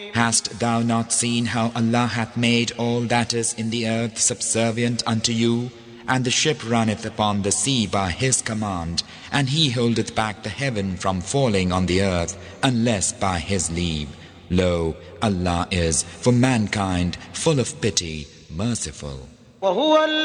Hast thou not seen how Allah hath made all that is in the earth subservient unto you? And the ship runneth upon the sea by His command, and He holdeth back the heaven from falling on the earth, unless by His leave. Lo, Allah is for mankind full of pity, merciful.